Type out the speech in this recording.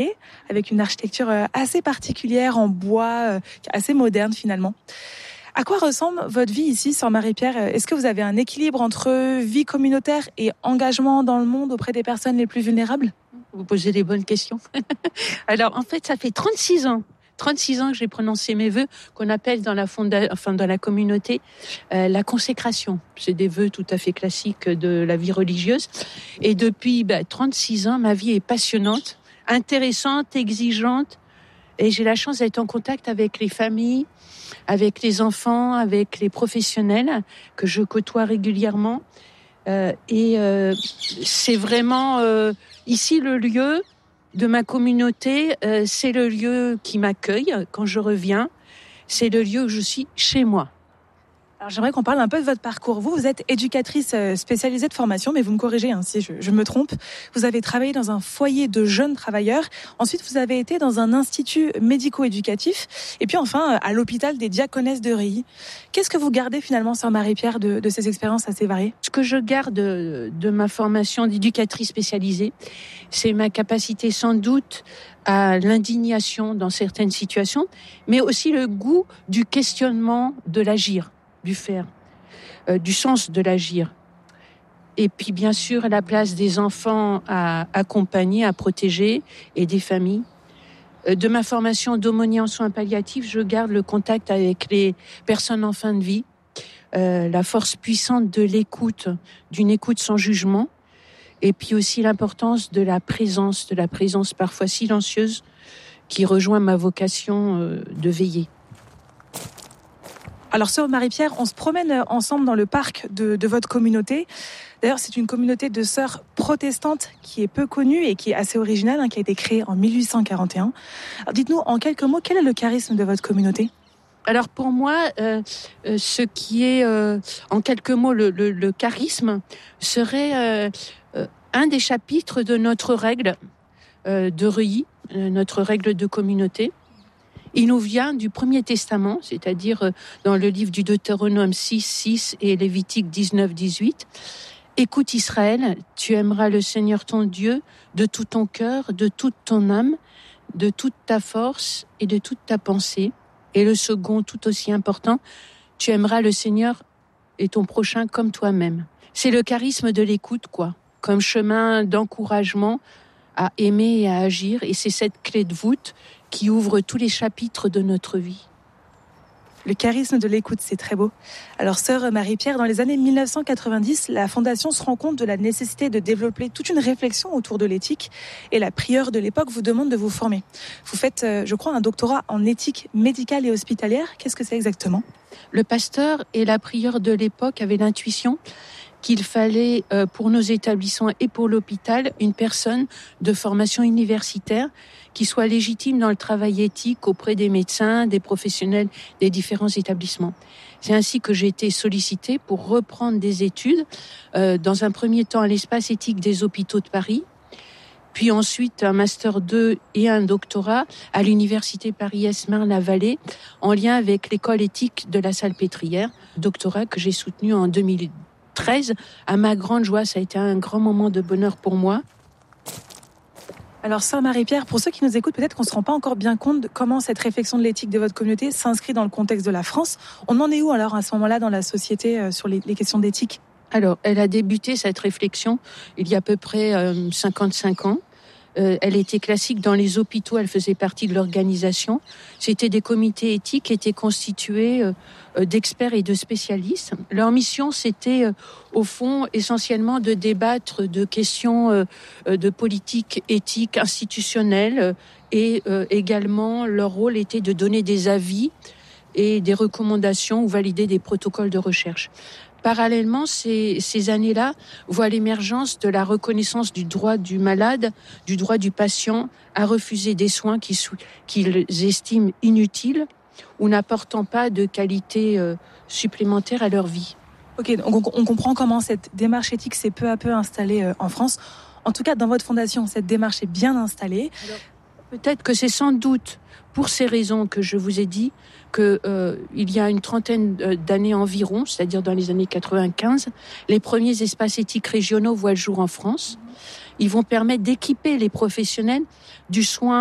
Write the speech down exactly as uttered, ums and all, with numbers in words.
avec une architecture assez particulière en bois, assez moderne finalement. À quoi ressemble votre vie ici, Sœur Marie-Pierre ? Est-ce que vous avez un équilibre entre vie communautaire et engagement dans le monde auprès des personnes les plus vulnérables ? Vous posez des bonnes questions. Alors en fait, ça fait trente-six ans. trente-six ans que j'ai prononcé mes vœux, qu'on appelle dans la, fonda... enfin, dans la communauté euh, la consécration. C'est des vœux tout à fait classiques de la vie religieuse. Et depuis bah, trente-six ans, ma vie est passionnante, intéressante, exigeante. Et j'ai la chance d'être en contact avec les familles, avec les enfants, avec les professionnels que je côtoie régulièrement. Euh, et euh, c'est vraiment euh, ici le lieu de ma communauté, euh, c'est le lieu qui m'accueille quand je reviens. C'est le lieu où je suis chez moi. Alors j'aimerais qu'on parle un peu de votre parcours. Vous, vous êtes éducatrice spécialisée de formation, mais vous me corrigez hein, si je, je me trompe. Vous avez travaillé dans un foyer de jeunes travailleurs. Ensuite, vous avez été dans un institut médico-éducatif. Et puis enfin, à l'hôpital des Diaconesses de Reuilly. Qu'est-ce que vous gardez finalement, Sœur Marie-Pierre, de, de ces expériences assez variées ? Ce que je garde de, de ma formation d'éducatrice spécialisée, c'est ma capacité sans doute à l'indignation dans certaines situations, mais aussi le goût du questionnement de l'agir. Du faire, euh, du sens de l'agir. Et puis bien sûr la place des enfants à accompagner, à protéger et des familles. Euh, de ma formation d'aumônier en soins palliatifs, je garde le contact avec les personnes en fin de vie, euh, la force puissante de l'écoute, d'une écoute sans jugement, et puis aussi l'importance de la présence, de la présence parfois silencieuse qui rejoint ma vocation euh, de veiller. Alors, Sœur Marie-Pierre, on se promène ensemble dans le parc de, de votre communauté. D'ailleurs, c'est une communauté de sœurs protestantes qui est peu connue et qui est assez originale, hein, qui a été créée en mille huit cent quarante et un. Alors, dites-nous en quelques mots, quel est le charisme de votre communauté ? Alors pour moi, euh, euh, ce qui est euh, en quelques mots le, le, le charisme serait euh, euh, un des chapitres de notre règle euh, de Reuilly, euh, notre règle de communauté. Il nous vient du Premier Testament, c'est-à-dire dans le livre du Deutéronome six, six et Lévitique dix-neuf, dix-huit. Écoute Israël, tu aimeras le Seigneur ton Dieu de tout ton cœur, de toute ton âme, de toute ta force et de toute ta pensée. Et le second, tout aussi important, tu aimeras le Seigneur et ton prochain comme toi-même. C'est le charisme de l'écoute, quoi, comme chemin d'encouragement à aimer et à agir. Et c'est cette clé de voûte qui ouvre tous les chapitres de notre vie. Le charisme de l'écoute, c'est très beau. Alors, Sœur Marie-Pierre, dans les années mille neuf cent quatre-vingt-dix, la Fondation se rend compte de la nécessité de développer toute une réflexion autour de l'éthique et la prieure de l'époque vous demande de vous former. Vous faites, je crois, un doctorat en éthique médicale et hospitalière. Qu'est-ce que c'est exactement ? Le pasteur et la prieure de l'époque avaient l'intuition qu'il fallait, euh, pour nos établissements et pour l'hôpital, une personne de formation universitaire qui soit légitime dans le travail éthique auprès des médecins, des professionnels des différents établissements. C'est ainsi que j'ai été sollicitée pour reprendre des études, euh, dans un premier temps à l'espace éthique des hôpitaux de Paris, puis ensuite un master deux et un doctorat à l'université Paris-Est Marne-la-Vallée, en lien avec l'école éthique de la Salpêtrière, doctorat que j'ai soutenu en deux mille treize. À ma grande joie, ça a été un grand moment de bonheur pour moi. Alors, Sœur Marie-Pierre, pour ceux qui nous écoutent, peut-être qu'on ne se rend pas encore bien compte de comment cette réflexion de l'éthique de votre communauté s'inscrit dans le contexte de la France. On en est où alors à ce moment-là dans la société euh, sur les, les questions d'éthique ? Alors, elle a débuté cette réflexion il y a à peu près euh, cinquante-cinq ans. Euh, elle était classique dans les hôpitaux, elle faisait partie de l'organisation. C'était des comités éthiques qui étaient constitués euh, d'experts et de spécialistes. Leur mission, c'était euh, au fond essentiellement de débattre de questions euh, de politique éthique institutionnelle euh, et euh, également leur rôle était de donner des avis et des recommandations ou valider des protocoles de recherche. Parallèlement, ces, ces années-là voient l'émergence de la reconnaissance du droit du malade, du droit du patient à refuser des soins qu'ils, qu'ils estiment inutiles ou n'apportant pas de qualité euh, supplémentaire à leur vie. Ok, donc on comprend comment cette démarche éthique s'est peu à peu installée euh, en France. En tout cas, dans votre fondation, cette démarche est bien installée. Alors, peut-être que c'est sans doute pour ces raisons que je vous ai dit que euh, il y a une trentaine d'années environ, c'est-à-dire dans les années quatre-vingt-quinze, les premiers espaces éthiques régionaux voient le jour en France. ils vont permettre d'équiper les professionnels du soin